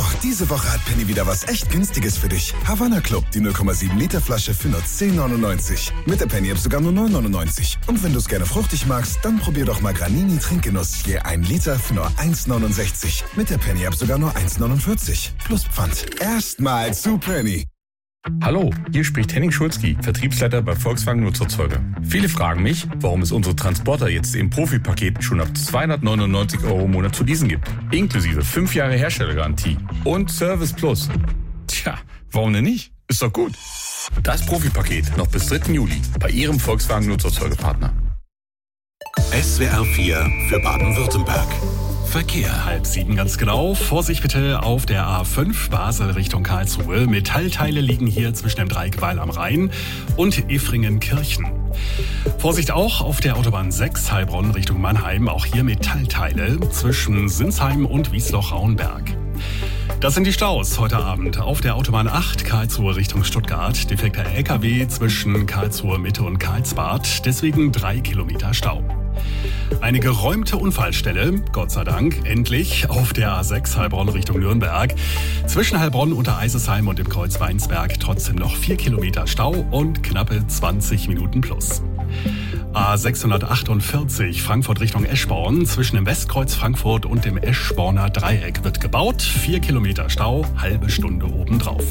Auch diese Woche hat Penny wieder was echt Günstiges für dich. Havanna Club, die 0,7 Liter Flasche für nur 10,99. Mit der Penny App sogar nur 9,99. Und wenn du es gerne fruchtig magst, dann probier doch mal Granini Trinkgenuss. Je 1 Liter für nur 1,69. Mit der Penny App sogar nur 1,49. Plus Pfand. Erstmal zu Penny. Hallo, hier spricht Henning Schulzki, Vertriebsleiter bei Volkswagen Nutzerzeuger. Viele fragen mich, warum es unsere Transporter jetzt im Profi-Paket schon ab 299 € im Monat zu leasen gibt. Inklusive 5 Jahre Herstellergarantie und Service Plus. Tja, warum denn nicht? Ist doch gut. Das Profi-Paket noch bis 3. Juli bei Ihrem Volkswagen Nutzerzeugerpartner. SWR 4 für Baden-Württemberg. Verkehr. 6:30 ganz genau. Vorsicht bitte auf der A5 Basel Richtung Karlsruhe. Metallteile liegen hier zwischen dem Dreieck Weil am Rhein und Effringen-Kirchen. Vorsicht auch auf der Autobahn 6 Heilbronn Richtung Mannheim. Auch hier Metallteile zwischen Sinsheim und Wiesloch-Rauenberg. Das sind die Staus heute Abend. Auf der Autobahn 8 Karlsruhe Richtung Stuttgart. Defekter LKW zwischen Karlsruhe Mitte und Karlsbad. Deswegen 3 Kilometer Stau. Eine geräumte Unfallstelle, Gott sei Dank, endlich auf der A6 Heilbronn Richtung Nürnberg. Zwischen Heilbronn unter Eisesheim und dem Kreuz Weinsberg trotzdem noch 4 Kilometer Stau und knappe 20 Minuten plus. A648 Frankfurt Richtung Eschborn. Zwischen dem Westkreuz Frankfurt und dem Eschborner Dreieck wird gebaut. 4 Kilometer Stau, halbe Stunde obendrauf.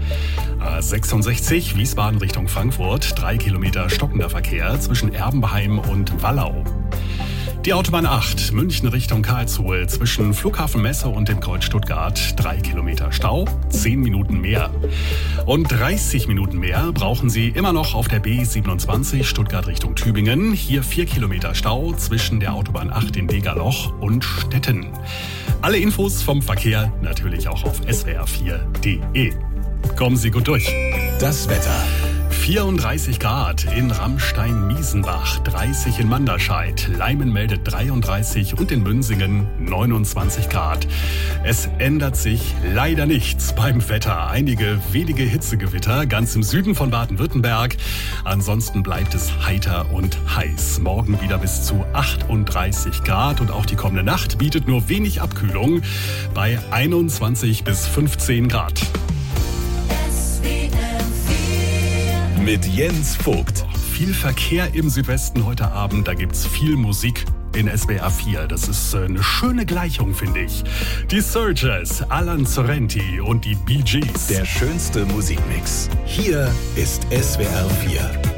A66 Wiesbaden Richtung Frankfurt. 3 Kilometer stockender Verkehr zwischen Erbenheim und Wallau. Die Autobahn 8 München Richtung Karlsruhe. Zwischen Flughafen Messe und dem Kreuz Stuttgart 3 Kilometer Stau, 10 Minuten mehr. Und 30 Minuten mehr brauchen Sie immer noch auf der B27 Stuttgart Richtung Tübingen. Hier 4 Kilometer Stau zwischen der Autobahn 8 in Degerloch und Stetten. Alle Infos vom Verkehr natürlich auch auf swr4.de. Kommen Sie gut durch. Das Wetter. 34 Grad in Ramstein-Miesenbach, 30 in Manderscheid, Leimen meldet 33 und in Münsingen 29 Grad. Es ändert sich leider nichts beim Wetter. Einige wenige Hitzegewitter ganz im Süden von Baden-Württemberg. Ansonsten bleibt es heiter und heiß. Morgen wieder bis zu 38 Grad und auch die kommende Nacht bietet nur wenig Abkühlung bei 21 bis 15 Grad. Mit Jens Vogt. Viel Verkehr im Südwesten heute Abend, da gibt's viel Musik in SWR 4. Das ist eine schöne Gleichung, finde ich. Die Searchers, Alan Sorrenti und die Bee Gees. Der schönste Musikmix. Hier ist SWR 4.